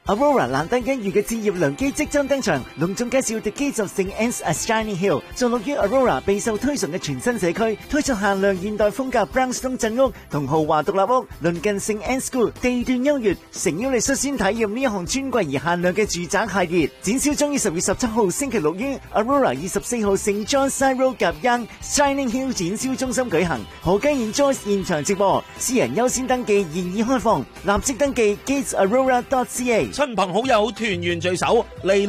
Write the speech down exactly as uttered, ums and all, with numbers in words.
Aurora 難得一遇嘅置業良機即將登場，隆重介紹 The Gates of Saint Anne's at Shining Hill， 坐落於 Aurora 備受推崇嘅全新社區，推出限量現代風格 brownstone 鎮屋同豪華獨立屋，鄰近 Saint Anne's School， 地段優越，誠邀你率先體驗呢一項尊貴而限量嘅住宅系列。展銷將於十月十七號星期六於 Aurora 二十四號 Saint John Side Road 夾 Yonge Shining Hill 展銷中心舉行，何家燕 Joyce 現場直播，私人優先登記現已開放，立即登記 gates aurora dot c a。 親朋好友團圓聚首嚟